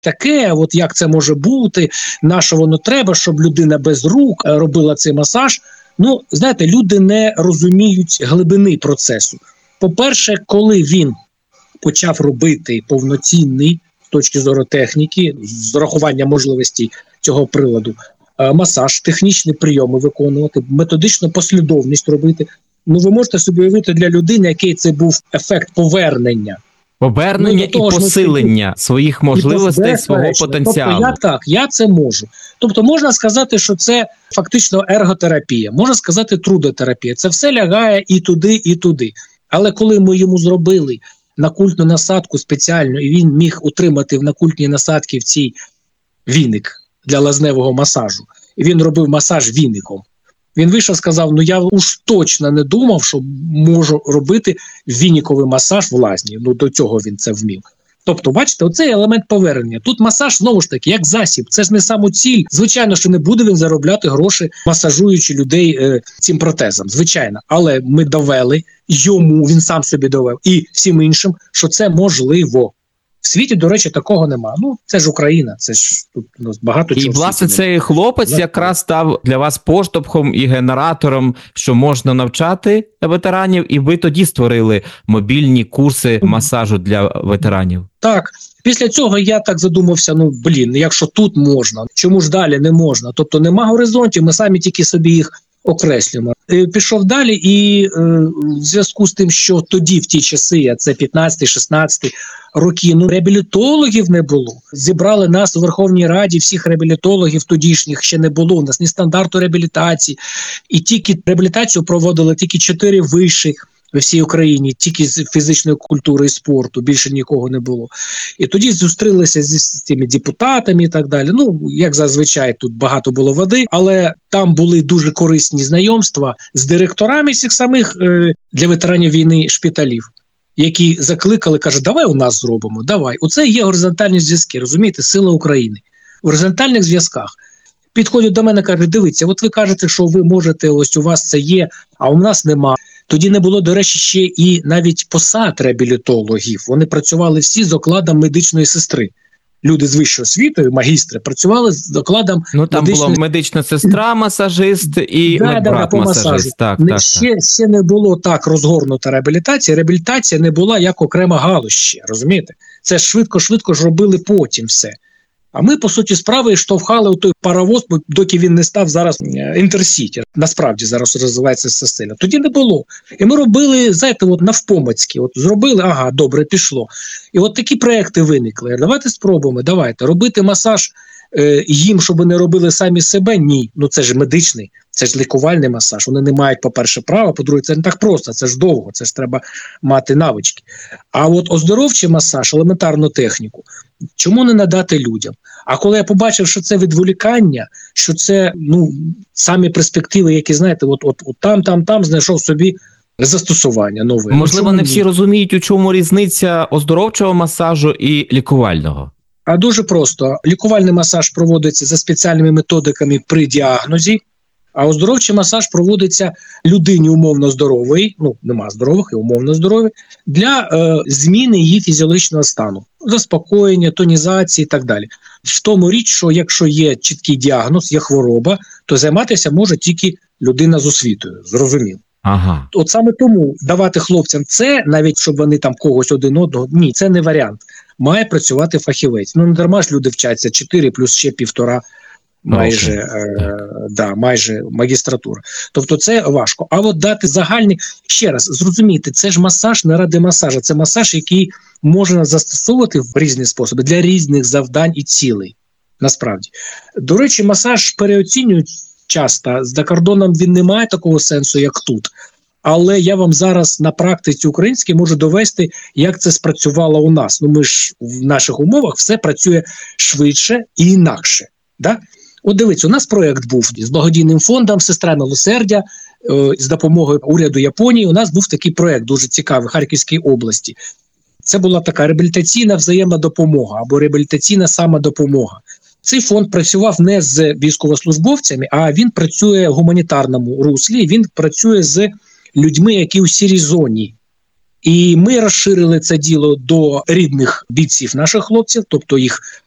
таке, от як це може бути, на що воно треба, щоб людина без рук робила цей масаж. Ну, знаєте, люди не розуміють глибини процесу. По-перше, коли він почав робити повноцінний, з точки зору техніки, з урахуванням можливостей цього приладу, масаж, технічні прийоми виконувати, методичну послідовність робити, ну ви можете собі уявити для людини, який це був ефект повернення. Повернення і посилення своїх можливостей, свого потенціалу. Тобто я це можу. Тобто можна сказати, що це фактично ерготерапія, можна сказати трудотерапія. Це все лягає і туди, і туди. Але коли ми йому зробили накультну насадку спеціально, і він міг утримати в накультній насадці в цій віник для лазневого масажу, і він робив масаж віником, він вийшов і сказав, ну я уж точно не думав, що можу робити віниковий масаж в лазні. Ну до цього він це вмів. Тобто, бачите, оцей елемент повернення. Тут масаж, знову ж таки, як засіб. Це ж не самоціль. Звичайно, що не буде він заробляти гроші, масажуючи людей цим протезом. Звичайно. Але ми довели йому, він сам собі довів, і всім іншим, що це можливо. В світі, до речі, такого нема. Ну, це ж Україна, це ж тут багато чого. І, власне, цей хлопець якраз став для вас поштовхом і генератором, що можна навчати ветеранів, і ви тоді створили мобільні курси масажу для ветеранів. Так. Після цього я так задумався, якщо тут можна, чому ж далі не можна? Тобто нема горизонтів, ми самі тільки собі їх окреслюємо. Пішов далі і в зв'язку з тим, що тоді в ті часи, а це 15-16 роки, реабілітологів не було. Зібрали нас у Верховній Раді, всіх реабілітологів тодішніх ще не було, у нас ні стандарту реабілітації. І тільки реабілітацію проводили тільки 4 вищих в всій Україні, тільки з фізичної культури і спорту, більше нікого не було. І тоді зустрілися з тими депутатами і так далі. Ну, як зазвичай, тут багато було води, але там були дуже корисні знайомства з директорами цих самих для ветеранів війни шпиталів, які закликали, кажуть, давай у нас зробимо, давай. Оце є горизонтальні зв'язки, розумієте, сила України. В горизонтальних зв'язках. Підходять до мене, кажуть, дивіться, от ви кажете, що ви можете, ось у вас це є, а у нас нема. Тоді не було, до речі, ще і навіть посад реабілітологів. Вони працювали всі з окладом медичної сестри. Люди з вищою освітою, магістри, працювали з окладом там була медична сестра, масажист і медбрат-масажист. Ще не було так розгорнута реабілітація. Реабілітація не була як окрема галузь ще, розумієте? Це швидко ж робили потім все. А ми, по суті справи, штовхали у той паровоз, доки він не став зараз Інтерсіті. Насправді зараз розвивається все сильно. Тоді не було. І ми робили, знаєте, навпомацьки. Зробили, ага, добре, пішло. І такі проекти виникли. Давайте спробуємо, давайте. Робити масаж їм, щоб не робили самі себе? Ні. Це ж медичний, це ж лікувальний масаж. Вони не мають, по-перше, права, по-друге, це не так просто, це ж довго, це ж треба мати навички. А оздоровчий масаж, елементарну техніку, чому не надати людям? А коли я побачив, що це відволікання, що це, самі перспективи, які, знаєте, там знайшов собі застосування нове. Можливо, не всі розуміють, у чому різниця оздоровчого масажу і лікувального. А дуже просто. Лікувальний масаж проводиться за спеціальними методиками при діагнозі, а оздоровчий масаж проводиться людині умовно здорової, нема здорових і умовно здорові, для зміни її фізіологічного стану, заспокоєння, тонізації і так далі. В тому річ, що якщо є чіткий діагноз, є хвороба, то займатися може тільки людина з освітою, зрозуміло. Ага. От саме тому давати хлопцям це, навіть щоб вони там когось один одного, ні, це не варіант. Має працювати фахівець. Не дарма ж люди вчаться 4 плюс ще 1,5 майже магістратура. Тобто це важко. А дати загальний, ще раз, зрозумійте, це ж масаж не ради масажа, це масаж, який можна застосовувати в різні способи, для різних завдань і цілей, насправді. До речі, масаж переоцінюють часто, за кордоном він не має такого сенсу, як тут. Але я вам зараз на практиці українській можу довести, як це спрацювало у нас. Ми ж в наших умовах все працює швидше і інакше. Да? Дивіться, у нас проєкт був з благодійним фондом «Сестра милосердя», з допомогою уряду Японії. У нас був такий проєкт дуже цікавий в Харківській області. Це була така реабілітаційна взаємодопомога або реабілітаційна самодопомога. Цей фонд працював не з військовослужбовцями, а він працює в гуманітарному руслі, він працює з людьми, які у сірій зоні. І ми розширили це діло до рідних бійців наших хлопців, тобто їх